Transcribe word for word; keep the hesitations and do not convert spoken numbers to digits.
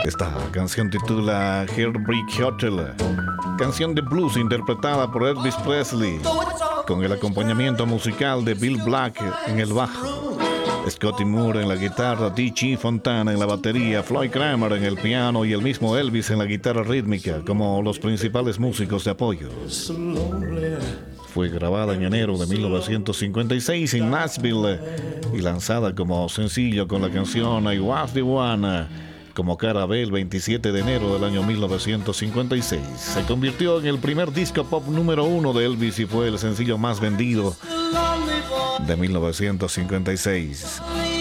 Esta canción titula Heartbreak Hotel, canción de blues interpretada por Elvis Presley, con el acompañamiento musical de Bill Black en el bajo, Scotty Moore en la guitarra, D G Fontana en la batería, Floyd Cramer en el piano y el mismo Elvis en la guitarra rítmica como los principales músicos de apoyo. Fue grabada en enero de mil novecientos cincuenta y seis en Nashville y lanzada como sencillo con la canción I Was the One como cara B el veintisiete de enero del año mil novecientos cincuenta y seis. Se convirtió en el primer disco pop número uno de Elvis y fue el sencillo más vendido de mil novecientos cincuenta y seis.